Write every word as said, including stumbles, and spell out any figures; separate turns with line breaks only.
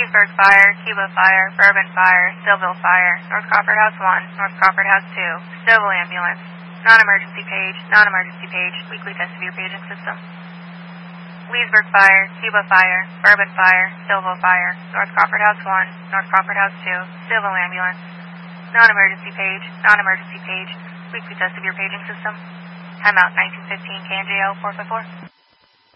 Leesburg Fire, Cuba Fire, Bourbon Fire, Stillville Fire, North Crawford House one, North Crawford House two, Stillville Ambulance, non-emergency page, non-emergency page, weekly test of your paging system. Leesburg Fire, Cuba Fire, Bourbon Fire, Stillville Fire, North Crawford House one, North Crawford House two, Stillville Ambulance, non-emergency page, non-emergency page, weekly test of your paging system. Timeout nineteen fifteen K N J L four five four.